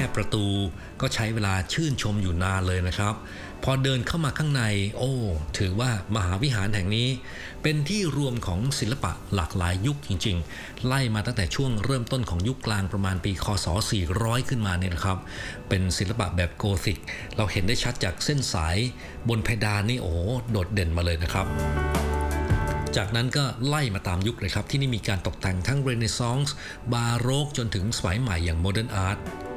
ประตูก็ใช้เวลาชื่นชมอยู่นานเลยนะครับพอเดินเข้ามาข้างในถือว่ามหาวิหารแห่งนี้เป็นที่รวมของศิลปะหลากหลายยุคจริงๆไล่มาตั้งแต่ช่วงเริ่มต้นของยุคกลางประมาณปีคศ400ขึ้นมาเนี่ยนะครับเป็นศิลปะแบบโกธิกเราเห็นได้ชัดจากเส้นสายบนเพดานนี่โดดเด่นมาเลยนะครับจากนั้นก็ไล่มาตามยุคเลยครับที่นี่มีการตกแต่งทั้งเรเนซองส์บาโรกจนถึงสมัยใหม่อย่างโมเดิร์นอาร์ต